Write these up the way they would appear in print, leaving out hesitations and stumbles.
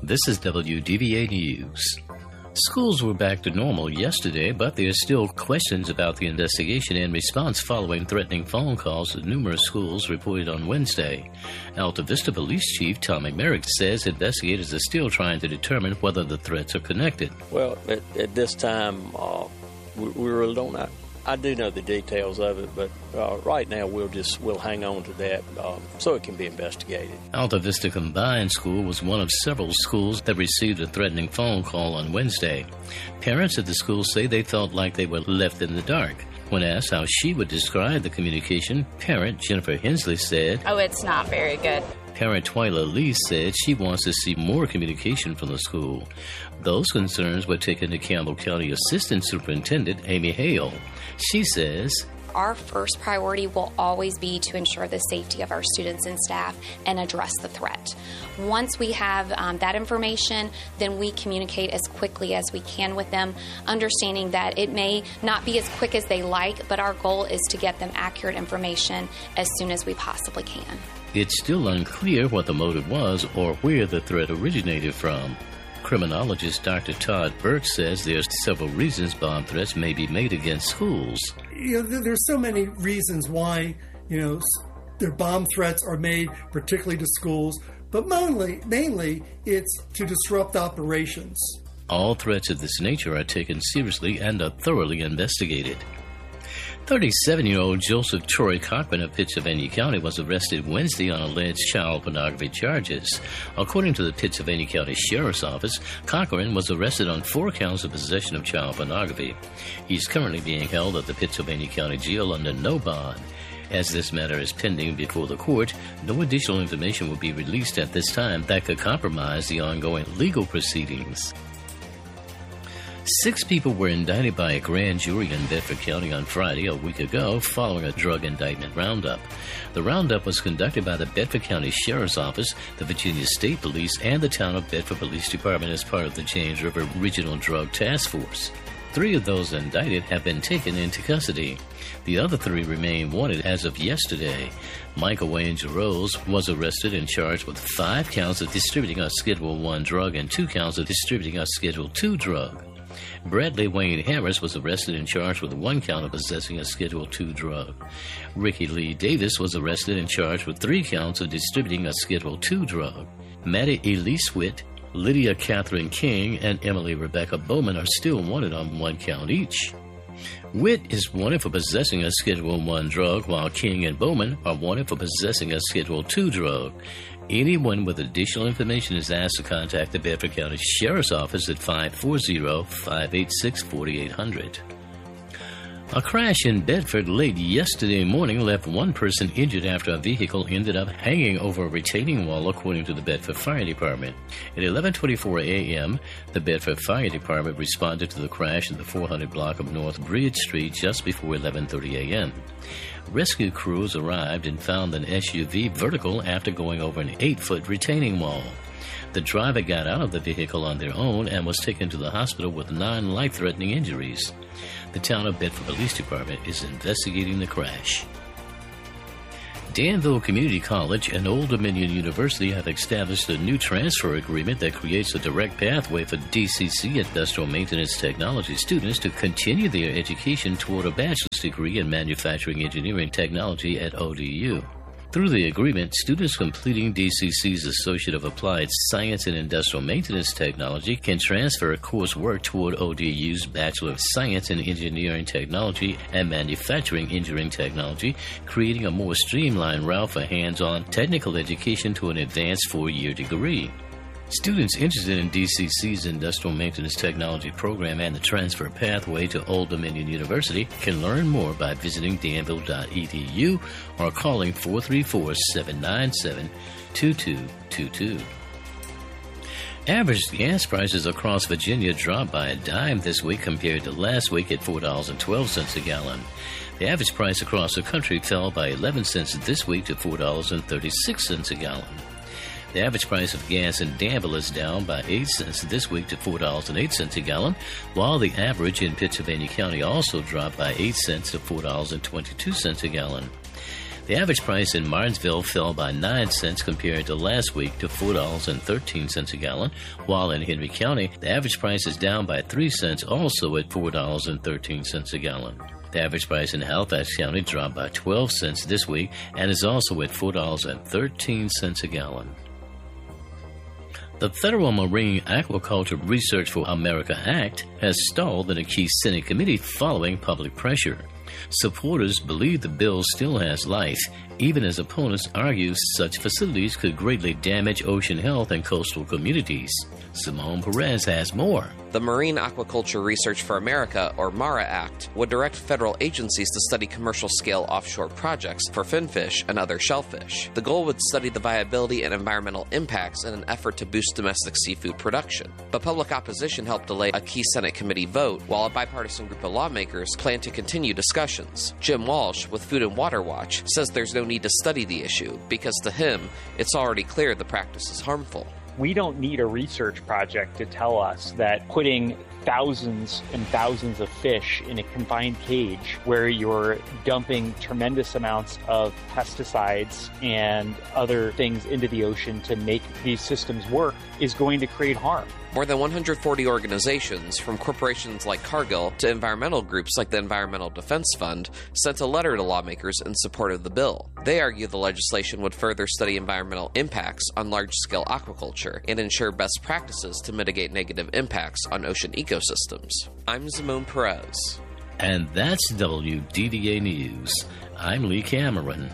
This is WDVA News. Schools were back to normal yesterday, but there are still questions about the investigation and response following threatening phone calls at numerous schools reported on Wednesday. Alta Vista Police Chief Tom McMerrick says investigators are still trying to determine whether the threats are connected. Well, at this time, we really don't know. I do know the details of it, but right now we'll hang on to that so it can be investigated. Alta Vista Combined School was one of several schools that received a threatening phone call on Wednesday. Parents at the school say they felt like they were left in the dark. When asked how she would describe the communication, parent Jennifer Hensley said, "Oh, it's not very good." Parent Twyla Lee said she wants to see more communication from the school. Those concerns were taken to Campbell County Assistant Superintendent Amy Hale. She says, "Our first priority will always be to ensure the safety of our students and staff and address the threat. Once we have that information, then we communicate as quickly as we can with them, understanding that it may not be as quick as they like, but our goal is to get them accurate information as soon as we possibly can." It's still unclear what the motive was or where the threat originated from. Criminologist Dr. Todd Burke says there's several reasons bomb threats may be made against schools. There's so many reasons why, their bomb threats are made, particularly to schools, but mainly it's to disrupt operations. All threats of this nature are taken seriously and are thoroughly investigated. 37-year-old Joseph Troy Cochran of Pittsylvania County was arrested Wednesday on alleged child pornography charges. According to the Pittsylvania County Sheriff's Office, Cochran was arrested on 4 counts of possession of child pornography. He's currently being held at the Pittsylvania County Jail under no bond. As this matter is pending before the court, no additional information will be released at this time that could compromise the ongoing legal proceedings. 6 people were indicted by a grand jury in Bedford County on Friday a week ago following a drug indictment roundup. The roundup was conducted by the Bedford County Sheriff's Office, the Virginia State Police, and the Town of Bedford Police Department as part of the James River Regional Drug Task Force. 3 of those indicted have been taken into custody. The other 3 remain wanted as of yesterday. Michael Wayne Jarose was arrested and charged with 5 counts of distributing a Schedule I drug and 2 counts of distributing a Schedule II drug. Bradley Wayne Harris was arrested and charged with 1 count of possessing a Schedule II drug. Ricky Lee Davis was arrested and charged with 3 counts of distributing a Schedule II drug. Maddie Elise Witt, Lydia Catherine King, and Emily Rebecca Bowman are still wanted on 1 count each. Witt is wanted for possessing a Schedule I drug, while King and Bowman are wanted for possessing a Schedule II drug. Anyone with additional information is asked to contact the Bedford County Sheriff's Office at 540-586-4800. A crash in Bedford late yesterday morning left 1 person injured after a vehicle ended up hanging over a retaining wall, according to the Bedford Fire Department. At 11:24 a.m., the Bedford Fire Department responded to the crash in the 400 block of North Bridge Street just before 11:30 a.m. Rescue crews arrived and found an SUV vertical after going over an 8-foot retaining wall. The driver got out of the vehicle on their own and was taken to the hospital with 9 life-threatening injuries. The Town of Bedford Police Department is investigating the crash. Danville Community College and Old Dominion University have established a new transfer agreement that creates a direct pathway for DCC Industrial Maintenance Technology students to continue their education toward a bachelor's degree in manufacturing engineering technology at ODU. Through the agreement, students completing DCC's Associate of Applied Science and Industrial Maintenance Technology can transfer coursework toward ODU's Bachelor of Science in Engineering Technology and Manufacturing Engineering Technology, creating a more streamlined route for hands-on technical education to an advanced 4-year degree. Students interested in DCC's Industrial Maintenance Technology program and the transfer pathway to Old Dominion University can learn more by visiting danville.edu or calling 434-797-2222. Average gas prices across Virginia dropped by a dime this week compared to last week at $4.12 a gallon. The average price across the country fell by 11 cents this week to $4.36 a gallon. The average price of gas in Danville is down by 8 cents this week to $4.08 a gallon, while the average in Pittsylvania County also dropped by 8 cents to $4.22 a gallon. The average price in Martinsville fell by 9 cents compared to last week to $4.13 a gallon, while in Henry County, the average price is down by 3 cents, also at $4.13 a gallon. The average price in Halifax County dropped by 12 cents this week and is also at $4.13 a gallon. The Federal Marine Aquaculture Research for America Act has stalled in a key Senate committee following public pressure. Supporters believe the bill still has life, even as opponents argue such facilities could greatly damage ocean health and coastal communities. Simone Perez has more. The Marine Aquaculture Research for America, or MARA Act, would direct federal agencies to study commercial-scale offshore projects for finfish and other shellfish. The goal would study the viability and environmental impacts in an effort to boost domestic seafood production. But public opposition helped delay a key Senate committee vote, while a bipartisan group of lawmakers plan to continue discussions. Jim Walsh, with Food and Water Watch, says there's no need to study the issue because, to him, it's already clear the practice is harmful. We don't need a research project to tell us that putting thousands and thousands of fish in a confined cage where you're dumping tremendous amounts of pesticides and other things into the ocean to make these systems work is going to create harm. More than 140 organizations, from corporations like Cargill to environmental groups like the Environmental Defense Fund, sent a letter to lawmakers in support of the bill. They argue the legislation would further study environmental impacts on large-scale aquaculture and ensure best practices to mitigate negative impacts on ocean ecosystems. I'm Simone Perez. And that's WDVA News. I'm Lee Cameron.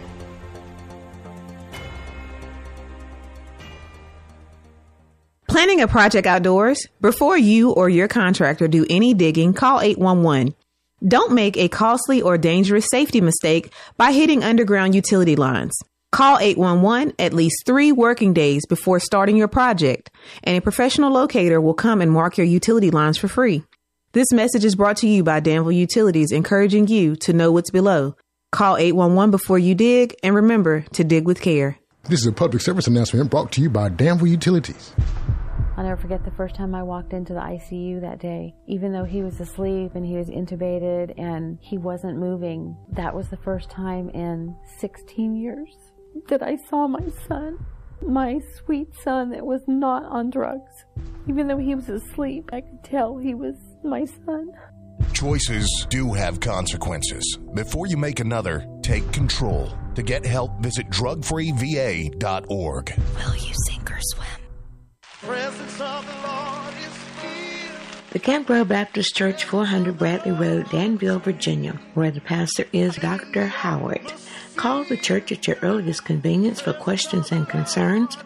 Planning a project outdoors? Before you or your contractor do any digging, call 811. Don't make a costly or dangerous safety mistake by hitting underground utility lines. Call 811 at least 3 working days before starting your project, and a professional locator will come and mark your utility lines for free. This message is brought to you by Danville Utilities, encouraging you to know what's below. Call 811 before you dig, and remember to dig with care. This is a public service announcement brought to you by Danville Utilities. I'll never forget the first time I walked into the ICU that day. Even though he was asleep and he was intubated and he wasn't moving, that was the first time in 16 years that I saw my son, my sweet son that was not on drugs. Even though he was asleep, I could tell he was my son. Choices do have consequences. Before you make another, take control. To get help, visit drugfreeva.org. Will you sink or swim? Presence of the Lord is here. The Campbell Baptist Church, 400 Bradley Road, Danville, Virginia, where the pastor is Dr. Howard. Call the church at your earliest convenience for questions and concerns,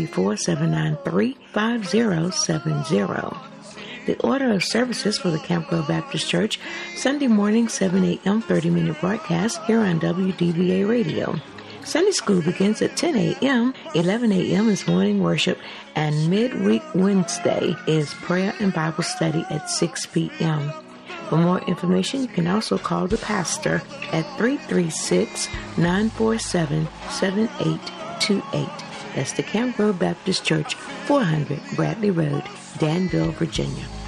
434-793-5070. The order of services for the Campbell Baptist Church, Sunday morning, 7 a.m., 30-minute broadcast here on WDVA Radio. Sunday school begins at 10 a.m., 11 a.m. is morning worship, and midweek Wednesday is prayer and Bible study at 6 p.m. For more information, you can also call the pastor at 336-947-7828. That's the Campbell Baptist Church, 400 Bradley Road, Danville, Virginia.